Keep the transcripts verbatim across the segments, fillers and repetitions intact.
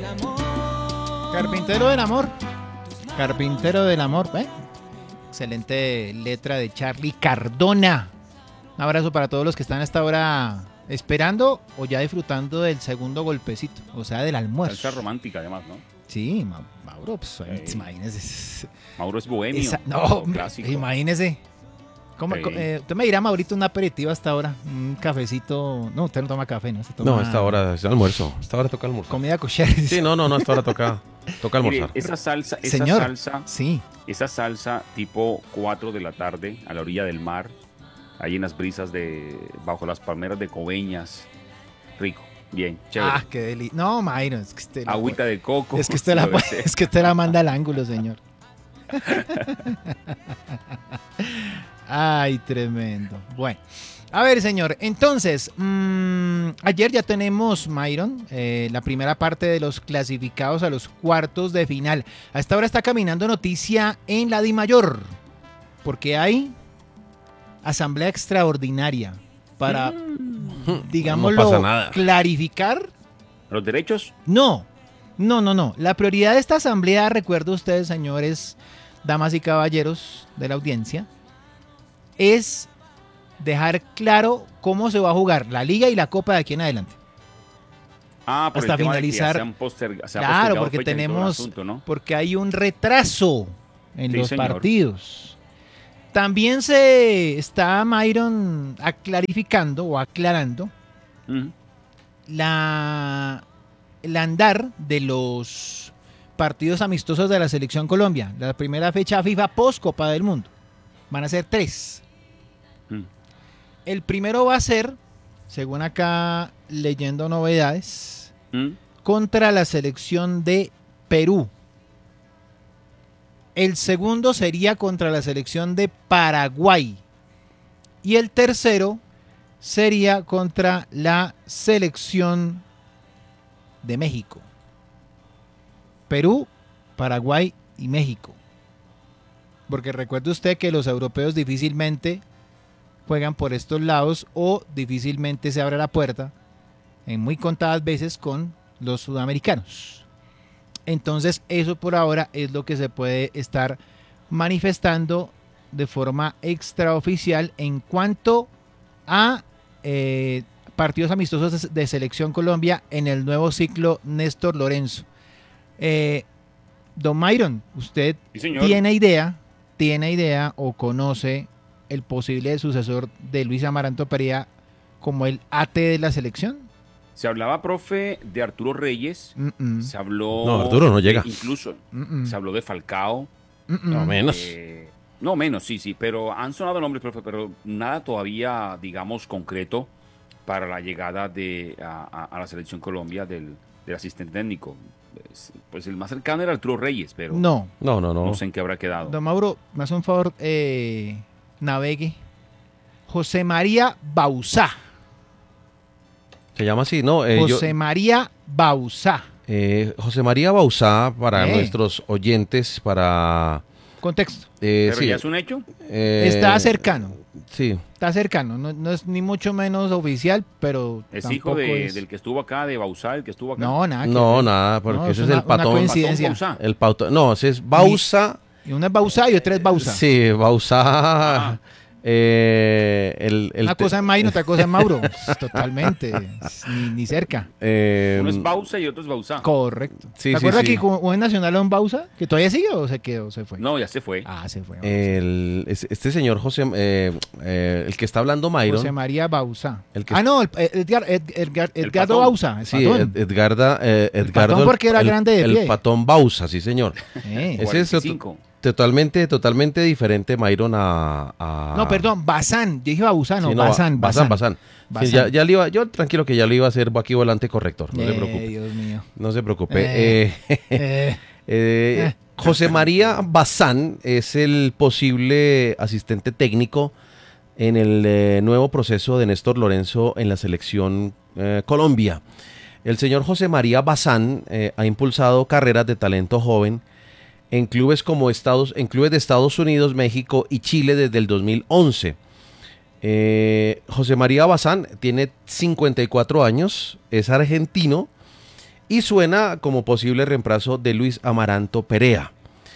Carpintero del amor. Carpintero del amor. ¿eh? Excelente letra de Charly Cardona. Un abrazo para todos los que están a esta hora esperando o ya disfrutando del segundo golpecito, o sea, del almuerzo. Salsa romántica, además, ¿no? Sí, Ma- Mauro, pues Sí. imagínese. Mauro es bohemio. Esa- no, clásico. imagínese. ¿Cómo, Sí. co- eh, usted me dirá, Maurito, un aperitivo hasta ahora, un cafecito. No, usted no toma café, ¿no? Se toma No, a esta hora es almuerzo. A esta hora toca almorzar. comida kosher. Sí, no, no, no, a esta hora toca, toca Mire, almorzar. esa salsa, esa Señor. salsa, Sí. esa salsa tipo cuatro de la tarde a la orilla del mar, ahí en las brisas de bajo las palmeras de Coveñas, rico, bien, chévere. Ah, qué deli. No, Mayro, es que usted la Agüita de coco. Es que usted la, debe ser. es que usted la manda al ángulo, señor. Ay, tremendo. Bueno, a ver, señor. Entonces, mmm, ayer ya tenemos, Myron, eh, la primera parte de los clasificados a los cuartos de final. A esta hora está caminando noticia en la DIMAYOR, porque hay asamblea extraordinaria para, digámoslo, No pasa nada. clarificar. ¿Los derechos? No, no, no, no. La prioridad de esta asamblea, recuerdo ustedes, señores, damas y caballeros de la audiencia, es dejar claro cómo se va a jugar la liga y la copa de aquí en adelante. Ah, por Hasta el tema finalizar. de que ya se han poster- se ha Claro, postergado porque fechas y todo el tenemos, asunto, ¿no? porque hay un retraso en Sí, los señor. partidos. También se está Myron clarificando o aclarando Ujú. la, el andar de los partidos amistosos de la Selección Colombia. La primera fecha FIFA post Copa del Mundo. Van a ser tres. Mm. El primero va a ser, según acá leyendo novedades, ¿Mm? contra la selección de Perú. El segundo sería contra la selección de Paraguay. Y el tercero sería contra la selección de México. Perú, Paraguay y México. Porque recuerde usted que los europeos difícilmente juegan por estos lados o difícilmente se abre la puerta, en muy contadas veces, con los sudamericanos. Entonces eso por ahora es lo que se puede estar manifestando de forma extraoficial en cuanto a eh, partidos amistosos de, de Selección Colombia en el nuevo ciclo Néstor Lorenzo. Eh, don Myron, ¿usted Sí, señor. tiene idea, tiene idea o conoce el posible sucesor de Luis Amaranto Perea como el A T de la selección? Se hablaba, profe, de Arturo Reyes. Mm, mm, Se habló. No, Arturo no llega. de- incluso mm, mm, se habló de Falcao. mm, mm. No, menos. eh, no, menos, sí, sí. Pero han sonado nombres, profe, pero nada todavía, digamos, concreto para la llegada de, a, a- a la selección Colombia del, del asistente técnico. Pues, pues el más cercano era Arturo Reyes, pero no, No, no, no. sé en qué habrá quedado. Don Mauro, me hace un favor, eh, navegue. José María Bauzá. Se llama así, ¿no? Eh, yo- José María Bauzá. eh, José María Bauzá, para Eh. nuestros oyentes, para... Contexto. eh, ¿Pero sí, ya es un hecho? eh, Está cercano. Sí, Está cercano. No, no es ni mucho menos oficial, pero ¿Es tampoco hijo de- es- del que estuvo acá, de Bauzá, el que estuvo acá? No, nada. que no, ver. nada, porque No, ese es es una- el una patón. coincidencia. Patón Bauzá. El patón, no, ese es Bauzá. Y uno es Bauzá y otro es Bauzá. Sí, Bauzá. Ah. eh, el, el Una te- cosa es Mayno, otra cosa es Mauro. Totalmente. Ni, ni cerca. eh, Uno es Bausa y otro es Bauzá. Correcto. Sí, ¿Te sí, acuerdas sí. que con en Nacional a un Bausa? ¿Que todavía sigue o se quedó? Se fue. No, ya se fue. Ah, se fue. el- es- este señor José, eh, eh, el que está hablando Mayron. José María Bauzá. El que- Ah, no, el, eh, Edgar, Ed- Edgar- El Edgardo patón. Bauzá. El Sí, patón. Ed- Edgarda, eh, Edgardo. patón porque era el, grande de el pie. patón Bausa, sí, señor. Eh. Ese es cuarenta y cinco. totalmente, totalmente diferente, Mayron, a, a- No, perdón, Bazán. Yo dije Bauzá, no, Sí, Bazán, Bazán, Bazán. Bazán. Sí, Bazán. ya, ya le iba, yo tranquilo que ya le iba a hacer aquí volante corrector, no se Eh, preocupe. Dios mío. No se preocupe. Eh. Eh, Eh, eh, Eh. José María Bazán es el posible asistente técnico en el eh, nuevo proceso de Néstor Lorenzo en la selección eh, Colombia. El señor José María Bazán eh, ha impulsado carreras de talento joven en clubes como Estados, en clubes de Estados Unidos, México y Chile desde el dos mil once. Eh, José María Bazán tiene cincuenta y cuatro años, es argentino y suena como posible reemplazo de Luis Amaranto Perea.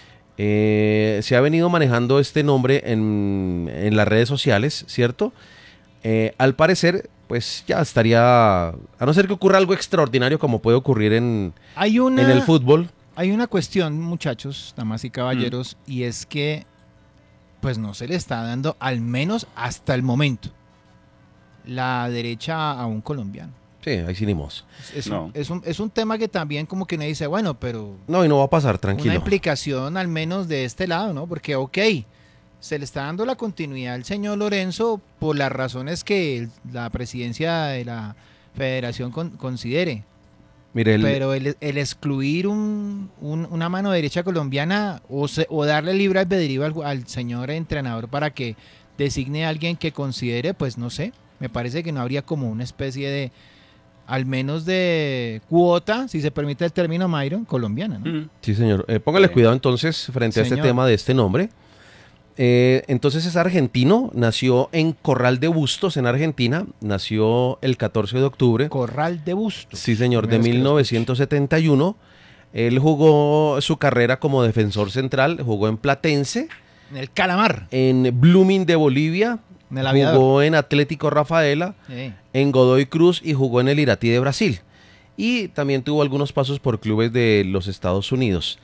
Eh, se ha venido manejando este nombre en, en las redes sociales, ¿cierto? Eh, al parecer, pues ya estaría, a no ser que ocurra algo extraordinario como puede ocurrir en, Hay una, en el fútbol. hay una cuestión, muchachos, damas y caballeros, mm. y es que pues no se le está dando, al menos hasta el momento, la derecha a un colombiano. Sí, ahí sí ni mos. Es, No. un, es, un, es un tema que también como que me dice, bueno, pero... No, y no va a pasar, tranquilo. Una implicación al menos de este lado, ¿no? Porque, ok, se le está dando la continuidad al señor Lorenzo por las razones que el, la presidencia de la federación con, considere. Mire, el, pero el, el excluir un, un, una mano derecha colombiana o, se, o darle libre albedrío al, al señor entrenador para que designe a alguien que considere, pues no sé, me parece que no habría como una especie de, al menos de cuota, si se permite el término, Myron, colombiana, ¿no? Mm. Sí, señor. Eh, póngale Sí. cuidado entonces frente a Señor. este tema de este nombre. Eh, entonces es argentino, nació en Corral de Bustos, en Argentina, nació el catorce de octubre. Corral de Bustos. Sí, señor, de Primera vez que lo mil novecientos setenta y uno. Él jugó su carrera como defensor central, jugó en Platense, escucho. En el Calamar. en Blooming de Bolivia, En el Aviador. jugó en Atlético Rafaela, Eh. en Godoy Cruz y jugó en el Iratí de Brasil. Y también tuvo algunos pasos por clubes de los Estados Unidos.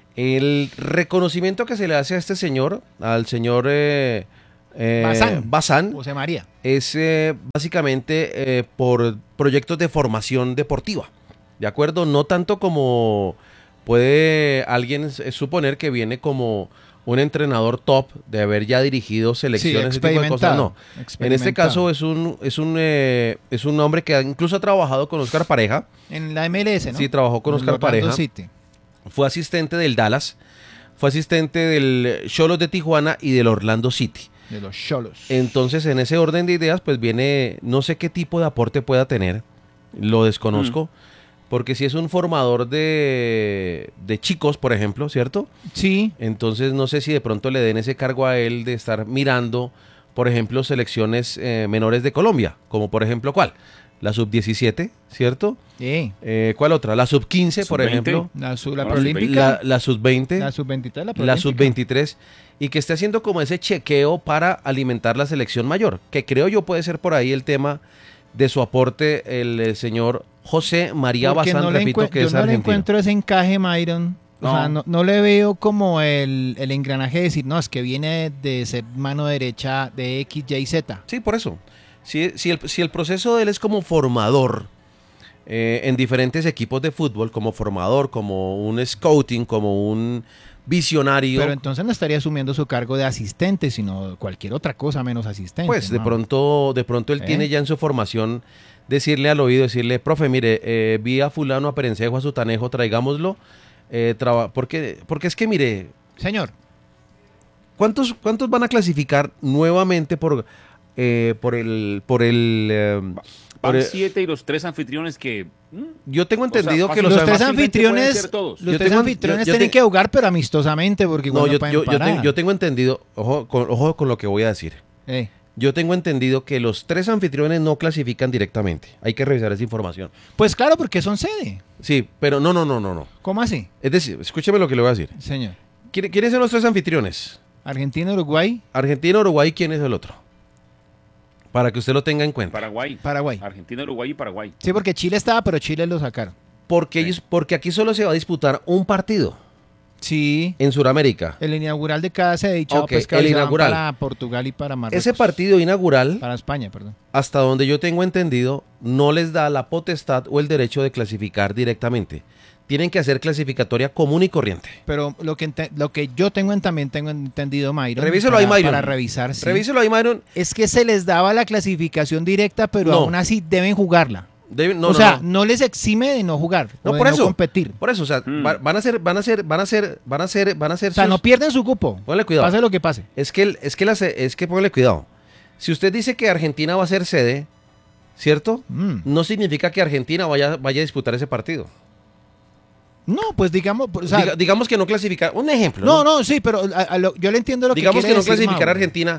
El reconocimiento que se le hace a este señor, al señor eh, eh, Bazán. Bazán, José María. es eh, básicamente eh, por proyectos de formación deportiva, ¿de acuerdo? No tanto como puede alguien eh, suponer que viene como un entrenador top de haber ya dirigido selecciones, ese tipo de cosas. No, en este caso es un es un eh, es un hombre que incluso ha trabajado con Oscar Pareja. En la M L S, ¿no? Sí, trabajó con En Oscar Orlando Pareja. City. Fue asistente del Dallas, fue asistente del Xolos de Tijuana y del Orlando City. De los Cholos. Entonces, en ese orden de ideas, pues viene, no sé qué tipo de aporte pueda tener, lo desconozco, mm. porque si es un formador de, de chicos, por ejemplo, ¿cierto? Sí. Entonces, no sé si de pronto le den ese cargo a él de estar mirando, por ejemplo, selecciones eh, menores de Colombia, como por ejemplo, ¿cuál? La sub diecisiete, ¿cierto? Sí. Eh, ¿Cuál otra? La sub quince, por sub veinte. ejemplo. La, su- la No, la Prolímpica. La, la sub veinte. La sub veintitrés. La, La Prolímpica. sub veintitrés, y que esté haciendo como ese chequeo para alimentar la selección mayor, que creo yo puede ser por ahí el tema de su aporte el, eh, señor José María Porque Bazán, no le repito encue- que yo es no le argentino. encuentro ese encaje, Myron. O No. sea, no, no le veo como el, el engranaje de decir, no, es que viene de ser mano derecha de X, Y, Z. Sí, por eso. Si, si, el, si el proceso de él es como formador eh, en diferentes equipos de fútbol, como formador, como un scouting, como un visionario, Pero entonces no estaría asumiendo su cargo de asistente, sino cualquier otra cosa menos asistente. pues de ¿no? pronto, de pronto él ¿Eh? tiene ya en su formación decirle al oído, decirle, profe, mire, eh, vi a fulano, a Perencejo, a Sutanejo, traigámoslo, eh, traba- porque, porque es que mire, Señor, ¿cuántos, cuántos van a clasificar nuevamente por, eh, por el, por el, eh, por Van el- siete y los tres anfitriones que... mm, yo tengo o sea, entendido que fácil- los, los tres fácilmente anfitriones, pueden ser todos. los Yo tres tengo- anfitriones yo- yo tienen te- que jugar, pero amistosamente, porque igual no, no, yo, pueden yo, yo, parar. tengo, yo tengo entendido, ojo con, ojo con lo que voy a decir. Eh, Yo tengo entendido que los tres anfitriones no clasifican directamente. Hay que revisar esa información. Pues claro, porque son sede. Sí, pero no, no, no, no, no. ¿Cómo así, Es decir, escúcheme lo que le voy a decir. señor? ¿Quién- ¿Quiénes son los tres anfitriones? Argentina, Uruguay, Argentina, Uruguay, ¿quién es el otro? Para que usted lo tenga en cuenta. Paraguay. Paraguay. Argentina, Uruguay y Paraguay. Sí, porque Chile estaba, pero Chile lo sacaron. Porque, Sí. ellos, porque aquí solo se va a disputar un partido Sí. en Sudamérica. El inaugural de cada sede dicho Ok, pues, que el avisaban inaugural. para Portugal y para Marruecos. Ese partido inaugural, Para España, perdón. hasta donde yo tengo entendido, no les da la potestad o el derecho de clasificar directamente. Tienen que hacer clasificatoria común y corriente. Pero lo que ente- lo que yo tengo en, también tengo entendido, Myron. Revíselo para, ahí, Myron. Para revisar, sí. Revíselo ahí, Myron. Es que se les daba la clasificación directa, pero No. aún así deben jugarla. Deben- no, o no, sea, no. no. les exime de no jugar, No, o de por no eso. competir. Por eso, o sea, Mm. va- van a ser, van a ser, van a ser, van a ser, van a ser. O sea, sus- no pierden su cupo. Ponle cuidado. Pase lo que pase. Es que, el- es que, la, se- es que póngale cuidado. Si usted dice que Argentina va a ser sede, ¿cierto? Mm. No significa que Argentina vaya, vaya a disputar ese partido. No, pues digamos, o sea, Diga- digamos que no clasificar. Un ejemplo. no, no, sí, pero a- a lo- yo le entiendo lo Digamos que que, quiere no decir clasificar a Mauro. Argentina,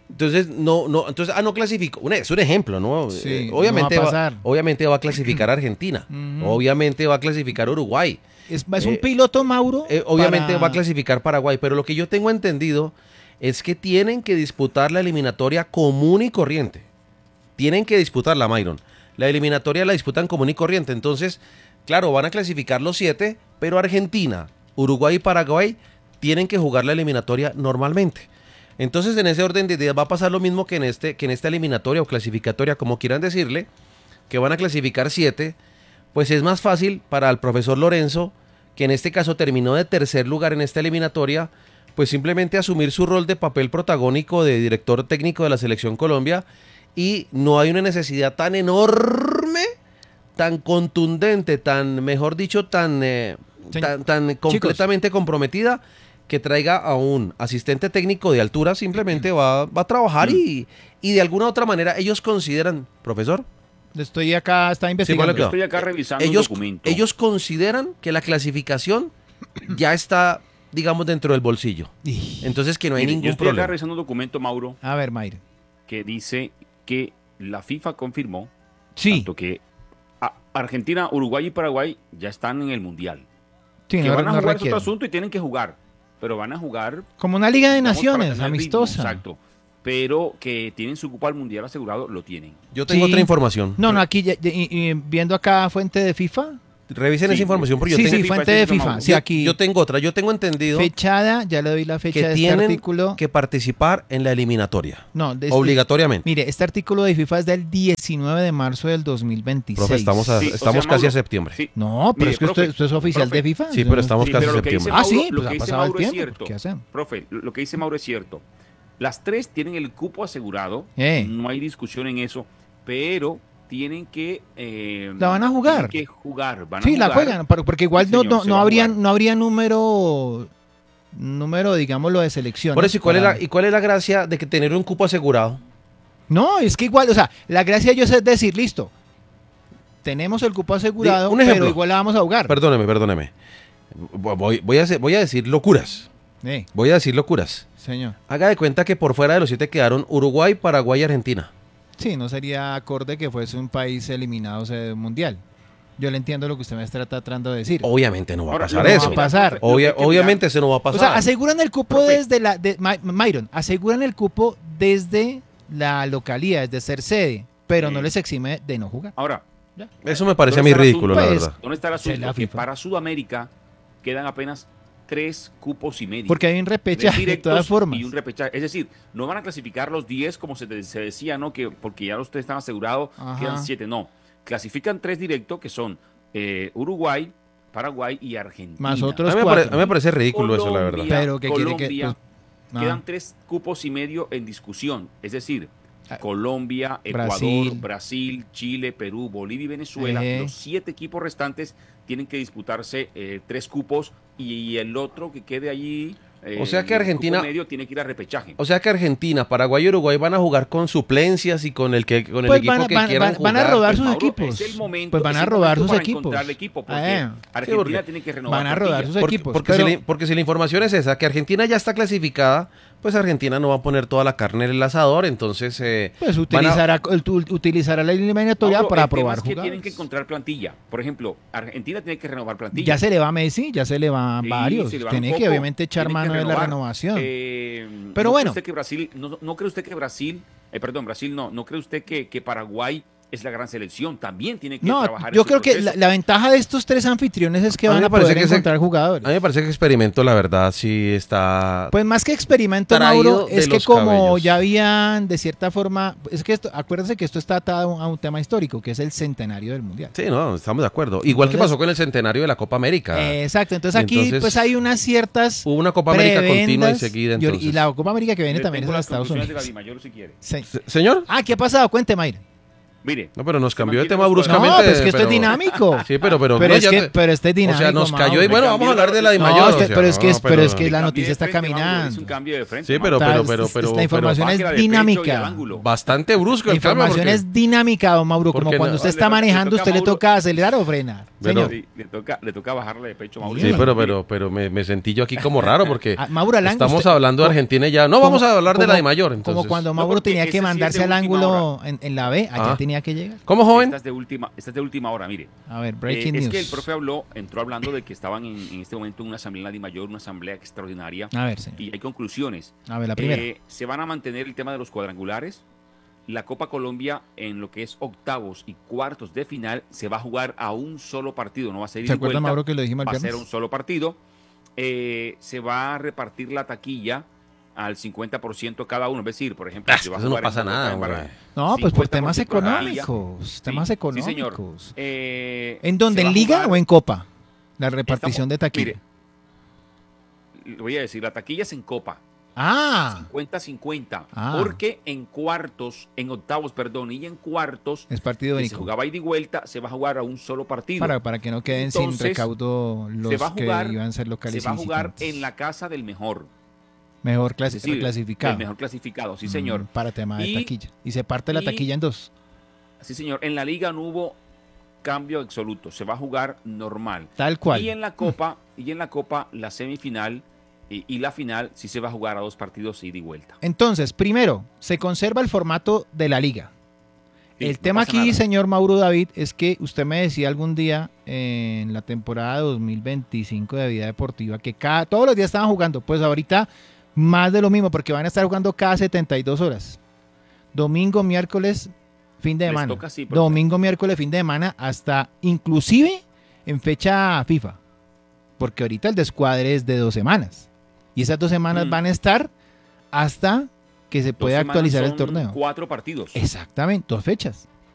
Entonces, no, no, entonces, ah, no clasificó. Un- Es un ejemplo, ¿no? Sí, Eh, no obviamente, va a va pasar. obviamente va a clasificar Argentina. Ujú. Obviamente va a clasificar Uruguay. Es, es un Eh, piloto, Mauro. Eh, obviamente para- va a clasificar Paraguay, pero lo que yo tengo entendido es que tienen que disputar la eliminatoria común y corriente. Tienen que disputarla, Myron. La eliminatoria la disputan común y corriente. Entonces, claro, van a clasificar los siete, pero Argentina, Uruguay y Paraguay tienen que jugar la eliminatoria normalmente. Entonces, en ese orden de ideas va a pasar lo mismo que en, este, que en esta eliminatoria o clasificatoria, como quieran decirle, que van a clasificar siete. Pues es más fácil para el profesor Lorenzo, que en este caso terminó de tercer lugar en esta eliminatoria, pues simplemente asumir su rol de papel protagónico de director técnico de la Selección Colombia, y no hay una necesidad tan enorme, tan contundente, tan, mejor dicho, tan, eh, Sí. tan, tan completamente comprometida, que traiga a un asistente técnico de altura. Simplemente va, va a trabajar y, y de alguna otra manera ellos consideran, profesor, Estoy acá, está investigando. ¿cuál es Yo que- estoy acá revisando ellos, un documento. ellos consideran que la clasificación ya está, digamos, dentro del bolsillo. Ih, Entonces que no hay Mire, yo ningún estoy acá problema. revisando un documento, Mauro, A ver, Mayra. que dice que la FIFA confirmó Sí, tanto que a- Argentina, Uruguay y Paraguay ya están en el Mundial. sí, Que no, van a no jugar es requiere. otro asunto y tienen que jugar. Pero van a jugar Como una Liga de digamos, para Naciones, tener ritmo, amistosa. exacto. Pero que tienen su cupo al Mundial asegurado, lo tienen. Yo tengo Sí. otra información. No, no, aquí, ya- ya- y- y viendo acá fuente de FIFA. Revisen Sí, esa información porque yo Sí, tengo, sí, FIFA, fuente sí, de FIFA, FIFA. Mauro. Sí, yo- aquí. yo tengo otra. Yo tengo entendido Fechada, ya le doy la fecha que de este tienen artículo. que participar en la eliminatoria. No, de este- Obligatoriamente. Mire, este artículo de FIFA es del diecinueve de marzo del dos mil veintiséis. Profe, estamos, a- Sí, o estamos sea, casi a Mauro, septiembre. Sí, No, pero Mire, es que profe, usted, usted es oficial profe. de FIFA. Sí, pero estamos Sí, casi pero a lo que dice septiembre. Ah, sí, Mauro- lo pues que ha dice pasado el Mauro es tiempo. cierto. ¿Qué hacemos? Profe, lo que dice Mauro es cierto. Las tres tienen el cupo asegurado, Eh. no hay discusión en eso, pero tienen que... eh, ¿La van a jugar? tienen que jugar, van a Sí, la jugar. juegan, pero- porque igual Sí, no, señor, no, se no va a habría, jugar. no habría número, número, digámoslo, de selección. Por eso, ¿y cuál, es la, ¿y cuál es la gracia de que tener un cupo asegurado? No, es que igual, o sea, la gracia de ellos es decir, listo, tenemos el cupo asegurado, Di- un ejemplo. pero igual la vamos a jugar. Perdóneme, perdóneme. Voy, voy a, hacer- voy a decir locuras. Eh, Voy a decir locuras. señor. Haga de cuenta que por fuera de los siete quedaron Uruguay, Paraguay y Argentina. Sí, no sería acorde que fuese un país eliminado o sea, del mundial. Yo le entiendo lo que usted me está tratando de decir. Obviamente no va a Ahora, pasar lo que eso. va a pasar. profe, lo que Obvia- hay que obviamente mirar- eso no va a O pasar. sea, aseguran el cupo Profe. desde la... De, My- Myron, aseguran el cupo desde la localidad, desde ser sede, pero Sí. no les exime de no jugar. Ahora, Eso me parece a mí ¿dónde está el ridículo, la asunto? verdad. ¿dónde está el Es la asunto? Que FIFA. para Sudamérica quedan apenas tres cupos y medio. Porque hay un Tres repechaje de directos todas formas. y un repechaje. Es decir, no van a clasificar los diez como se, de- se decía, ¿no? Que porque ya los tres están asegurados, Ajá. quedan siete. No. Clasifican tres directos que son eh, Uruguay, Paraguay y Argentina. Más A otros mí, me pare- cuatro. a mí me parece ridículo eso, la verdad. Colombia, Pero, ¿qué quiere que- Colombia, pues, quedan ah. tres cupos y medio en discusión. Es decir, Ah, Colombia, Ecuador, Brasil. Brasil, Chile, Perú, Bolivia y Venezuela. Ejé. Los siete equipos restantes tienen que disputarse eh, tres cupos y el otro que quede allí. eh, O sea que el cupo Argentina- medio tiene que ir a repechaje. O sea que Argentina, Paraguay y Uruguay van a jugar con suplencias y con el que con el Pues equipo van a- que van- quieran van- van a jugar. robar Pues, sus Mauro, equipos. Es el momento, Pues van es a el robar momento sus para equipos. encontrar el equipo porque Ah, Argentina porque tiene que renovar van a robar plantilla. sus Porque, equipos. porque pero- si la, porque si la información es esa, que Argentina ya está clasificada, pues Argentina no va a poner toda la carne en el asador, entonces eh, Pues van a- utilizará, el- tu- utilizará la eliminatoria Mauro, para el tema probar es que jugadores. tienen que encontrar plantilla. Por ejemplo, Argentina tiene que renovar plantilla. Ya se le va a Messi, ya se le va a Sí, varios. se le van un Tiene que poco, obviamente echar tienen que mano de la renovar. renovación. Eh, Pero ¿no bueno. Cree usted que Brasil, no, ¿No cree usted que Brasil, eh, perdón, Brasil no, ¿no cree usted que, que Paraguay es la gran selección? También tiene que No, trabajar en yo su creo que la, proceso. la ventaja de estos tres anfitriones es que A mí van me a parece poder que ese- encontrar jugadores. A mí me parece que el experimento, la verdad, sí está... Pues más que experimento, Traído Mauro, de es que los como cabellos. ya habían, de cierta forma, es que esto, acuérdense que esto está atado a un tema histórico, que es el centenario del Mundial. Sí, no, estamos de acuerdo. Igual que Entonces- pasó con el centenario de la Copa América. Eh, Exacto, entonces aquí Entonces, pues hay unas ciertas Hubo una Copa América continua y prebendas, seguida, y- entonces. y la Copa América que viene Le también es tengo en las Estados conclusiones de la Unidos. Dimayor, si quiere. Sí. Se- Señor, Ah, ¿qué ha pasado? Cuente, Mayra. Mire. No, pero nos se cambió de mantienen tema los bruscamente. No, pero es que esto pero- es dinámico. Sí, pero, pero, Pero no, es ya que, te- pero este es o dinámico. sea, nos cayó y Mauro. bueno, Me vamos a cambió hablar de la la- de No, mayor. este- o sea, pero es que no, es- pero es que la Cambié noticia de está frente, Mauro, caminando. hice un cambio de frente, Sí, pero, Mauro. pero, Está- pero, es- pero, la información pero es Página de pecho y dinámica. al ángulo. bastante brusco La el cambio. información porque- es dinámica, don Mauro. Como porque cuando no- usted le está toca- le manejando, toca usted a le Mauro- toca acelerar o frenar. Bueno, Señor. Sí, le toca, le toca bajarle de pecho, Mauro. Sí, Mire, pero, pero, pero me, me sentí yo aquí como raro porque Ah, Mauro Alango, estamos usted- hablando de como- Argentina y ya. No, como- vamos a hablar de la como- de mayor. Como Entonces. cuando No, Mauro porque tenía ese que sí es de mandarse al última ángulo en, en la B, allá Ah. tenía que llegar. ¿Cómo, joven? Esta es de última, esta es de última hora, mire. A ver, Eh, breaking es news. que el profe habló, entró hablando de que estaban en, en este momento en una asamblea en la DIMAYOR, una asamblea extraordinaria, A ver, señor. y hay conclusiones. A ver, la primera. Eh, se van a mantener el tema de los cuadrangulares. La Copa Colombia, en lo que es octavos y cuartos de final, se va a jugar a un solo partido, no va a ser ida ¿Se y acuerda, vuelta, Mauro, que lo dijimos el va a ser viernes? un solo partido. Eh, se va a repartir la taquilla al cincuenta por ciento cada uno. Es decir, por ejemplo, Ah, se va a eso no jugar en pasa Bogotá, nada, en Barranquilla. hombre. No, pues por cincuenta temas por ciento de taquilla. económicos. Temas Sí, económicos. Sí, señor. Eh, ¿En dónde? se va ¿En a liga jugar- o en copa? La repartición Estamos- de taquilla. mire, le voy a decir, la taquilla es en Copa. Ah, cincuenta cincuenta. Ah. Porque en cuartos, en octavos, perdón, y en cuartos, es partido que se único. jugaba ida y vuelta, se va a jugar a un solo partido. Para, para que no queden sin Entonces, recaudo los se va a jugar- que iban a ser se locales va a y jugar visitantes. en la casa del mejor. Mejor Es clasi- decir, clasificado. el mejor clasificado, sí, Mm, señor. para tema de Y- taquilla. Y se parte la y- taquilla en dos. Sí, señor. En la liga no hubo cambio absoluto. Se va a jugar normal. Tal cual. Y en la Copa, y en la Copa, la semifinal y, y la final sí se va a jugar a dos partidos ida y vuelta. Entonces, primero, se conserva el formato de la liga. Sí, el no tema pasa aquí, nada. señor Mauro David, es que usted me decía algún día eh, en la temporada dos mil veinticinco de Vida Deportiva que cada, todos los días estaban jugando. Pues ahorita más de lo mismo porque van a estar jugando cada setenta y dos horas. Domingo, miércoles, fin de Les semana. toca así, profe. Domingo, miércoles, fin de semana, hasta inclusive en fecha FIFA. Porque ahorita el descuadre es de dos semanas. Y esas dos semanas Mm. van a estar hasta que se Dos pueda semanas actualizar el son torneo. Cuatro partidos. Exactamente, dos fechas.